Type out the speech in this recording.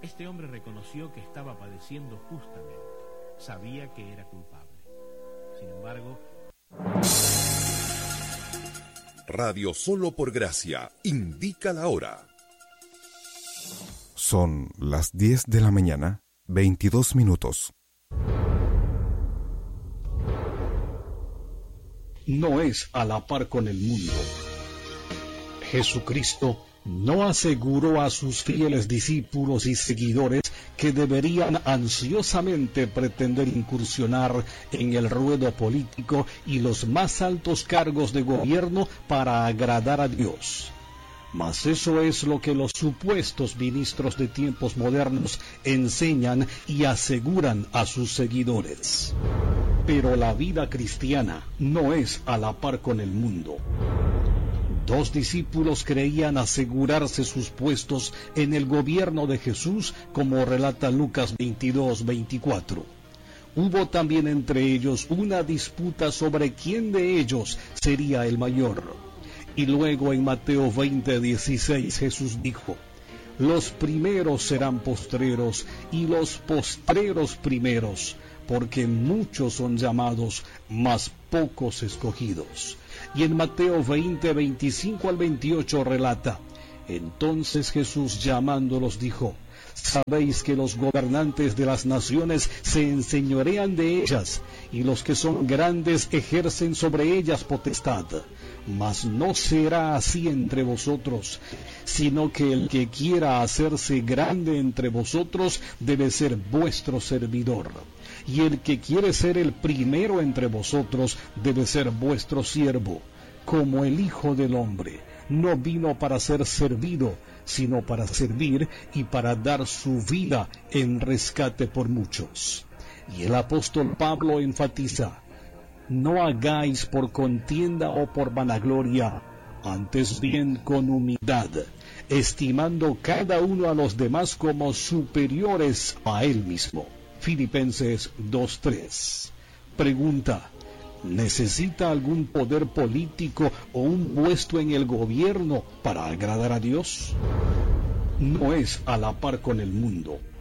Este hombre reconoció que estaba padeciendo justamente. Sabía que era culpable. Sin embargo... Radio Solo por Gracia indica la hora. Son las 10 de la mañana, 22 minutos. No es a la par con el mundo. Jesucristo no aseguró a sus fieles discípulos y seguidores que deberían ansiosamente pretender incursionar en el ruedo político y los más altos cargos de gobierno para agradar a Dios. Mas eso es lo que los supuestos ministros de tiempos modernos enseñan y aseguran a sus seguidores. Pero la vida cristiana no es a la par con el mundo. 2 discípulos creían asegurarse sus puestos en el gobierno de Jesús, como relata Lucas 22:24. Hubo también entre ellos una disputa sobre quién de ellos sería el mayor. Y luego en Mateo 20:16 Jesús dijo: los primeros serán postreros y los postreros primeros, porque muchos son llamados, mas pocos escogidos. Y en Mateo 20:25 al 28 relata: entonces Jesús llamándolos dijo: sabéis que los gobernantes de las naciones se enseñorean de ellas, y los que son grandes ejercen sobre ellas potestad. Mas no será así entre vosotros, sino que el que quiera hacerse grande entre vosotros debe ser vuestro servidor. Y el que quiere ser el primero entre vosotros debe ser vuestro siervo, como el Hijo del Hombre no vino para ser servido, sino para servir y para dar su vida en rescate por muchos. Y el apóstol Pablo enfatiza: no hagáis por contienda o por vanagloria, antes bien con humildad, estimando cada uno a los demás como superiores a él mismo. Filipenses 2:3. Pregunta: ¿necesita algún poder político o un puesto en el gobierno para agradar a Dios? No es a la par con el mundo.